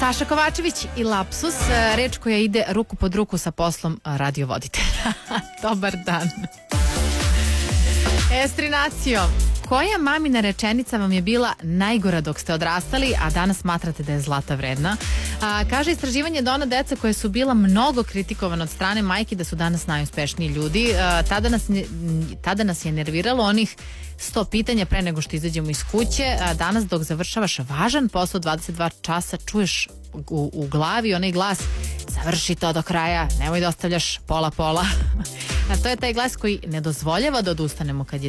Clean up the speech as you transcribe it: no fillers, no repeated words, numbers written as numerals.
Saša Kovačević i Lapsus, reč koja ide ruku pod ruku sa poslom radiovoditelja. Dobar dan. Estrinacio, koja mamina rečenica vam je bila najgora dok ste odrastali, a danas smatrate da je zlata vredna? Kaže istraživanje da ona deca koja su bila mnogo kritikovana od strane majki da su danas najuspešniji ljudi. Tada nas je nerviralo onih 100 pitanja pre nego što izađemo iz kuće. Danas dok završavaš važan posao 22 časa čuješ u glavi onaj glas: završi to do kraja, nemoj da ostavljaš pola. A to je taj glas koji ne dozvoljava da odustanemo kad je